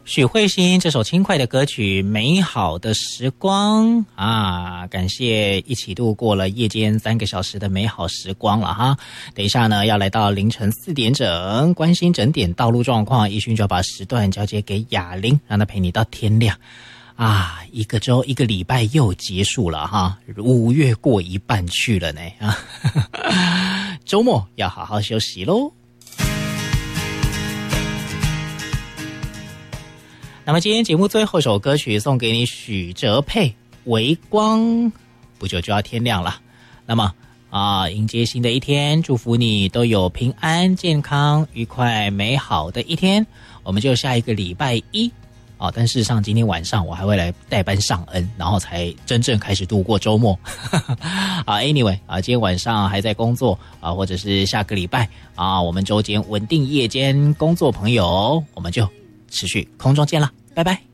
许慧欣这首轻快的歌曲《美好的时光》啊，感谢一起度过了夜间3个小时的美好时光了哈。等一下呢，要来到凌晨4点整，关心整点道路状况，一勋就要把时段交接给雅玲，让她陪你到天亮啊。一个礼拜又结束了哈，5月过一半去了呢啊，周末要好好休息咯。那么今天节目最后一首歌曲送给你，许哲佩《微光》，不久就要天亮了。那么迎接新的一天，祝福你都有平安、健康、愉快、美好的一天。我们就下一个礼拜一但事实上今天晚上我还会来代班上恩，然后才真正开始度过周末。Anyway 今天晚上还在工作或者是下个礼拜我们周间稳定夜间工作朋友，我们就持续空中见了，拜拜。